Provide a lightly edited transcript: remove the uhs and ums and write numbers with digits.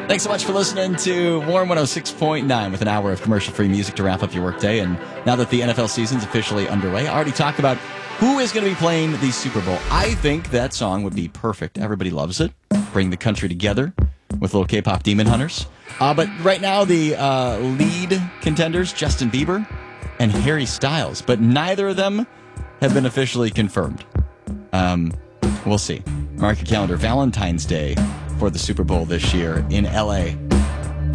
Thanks so much for listening to Warm 106.9 with an hour of commercial-free music to wrap up your workday. And now that the NFL season's officially underway, I already talked about who is going to be playing the Super Bowl. I think that song would be perfect. Everybody loves it. Bring the country together with little K-pop Demon Hunters. But right now, the lead contenders, Justin Bieber and Harry Styles. But neither of them have been officially confirmed. We'll see. Mark your calendar. Valentine's Day for the Super Bowl this year in L.A.